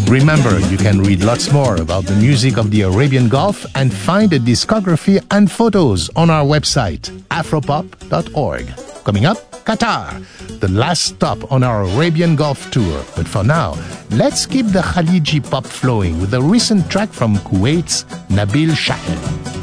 Remember, you can read lots more about the music of the Arabian Gulf and find a discography and photos on our website, afropop.org. Coming up, Qatar, the last stop on our Arabian Gulf tour. But for now, let's keep the Khaliji pop flowing with a recent track from Kuwait's Nabil Shahed.